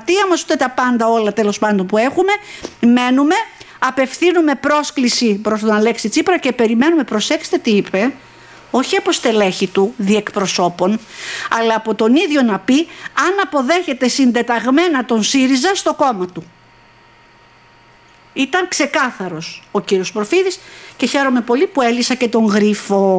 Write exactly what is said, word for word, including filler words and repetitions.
γραμματεία μας, ούτε τα πάντα όλα τέλος πάντων που έχουμε. Μένουμε, απευθύνουμε πρόσκληση προς τον Αλέξη Τσίπρα και περιμένουμε, προσέξτε τι είπε, όχι από στελέχη του, διεκπροσώπων, αλλά από τον ίδιο να πει αν αποδέχεται συντεταγμένα τον ΣΥΡΙΖΑ στο κόμμα του. Ήταν ξεκάθαρος ο κύριος Προφίδης και χαίρομαι πολύ που έλυσα και τον γρίφο.